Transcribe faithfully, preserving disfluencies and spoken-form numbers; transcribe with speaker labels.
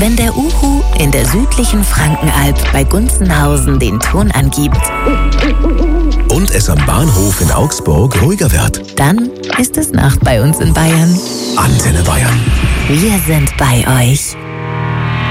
Speaker 1: Wenn der Uhu in der südlichen Frankenalb bei Gunzenhausen den Ton angibt
Speaker 2: und es am Bahnhof in Augsburg ruhiger wird,
Speaker 1: dann ist es Nacht bei uns in Bayern.
Speaker 2: Antenne Bayern.
Speaker 1: Wir sind bei euch.